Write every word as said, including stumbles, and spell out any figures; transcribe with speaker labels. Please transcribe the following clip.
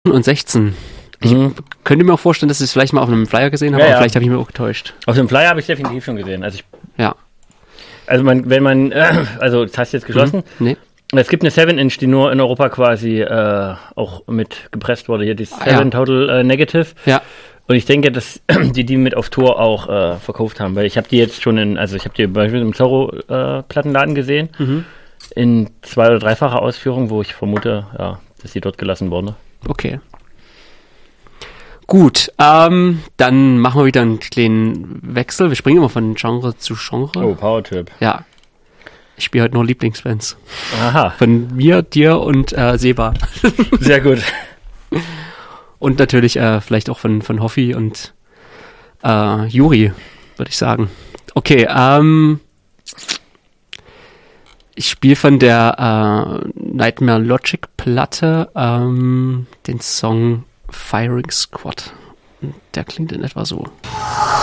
Speaker 1: und sechzehn. Ich mhm. könnte mir auch vorstellen, dass ich es vielleicht mal auf einem Flyer gesehen habe,
Speaker 2: ja,
Speaker 1: aber
Speaker 2: ja.
Speaker 1: vielleicht habe ich mich auch getäuscht.
Speaker 2: Auf dem Flyer habe ich definitiv schon gesehen. Also ich,
Speaker 1: ja.
Speaker 2: Also man, wenn man, äh, also das hast du jetzt geschlossen.
Speaker 1: Mhm. Nee.
Speaker 2: Es gibt eine seven Inch, die nur in Europa quasi äh, auch mit gepresst wurde. Hier die seven ah, ja. Total äh, Negative.
Speaker 1: Ja.
Speaker 2: Und ich denke, dass die die mit auf Tour auch äh, verkauft haben, weil ich habe die jetzt schon in, also ich habe die zum Beispiel im Zorro-Plattenladen äh, gesehen, mhm. in zwei- oder dreifacher Ausführung, wo ich vermute, ja, dass die dort gelassen wurde.
Speaker 1: Okay. Gut, ähm, dann machen wir wieder einen kleinen Wechsel. Wir springen immer von Genre zu Genre.
Speaker 2: Oh, Powertrip.
Speaker 1: Ja. Ich spiele heute nur Lieblingsbands.
Speaker 2: Aha.
Speaker 1: Von mir, dir und äh, Seba.
Speaker 2: Sehr gut.
Speaker 1: Und natürlich äh, vielleicht auch von, von Hoffi und äh, Juri, würde ich sagen. Okay, ähm, ich spiele von der äh, Nightmare Logic Platte ähm, den Song Firing Squad. Der klingt in etwa so.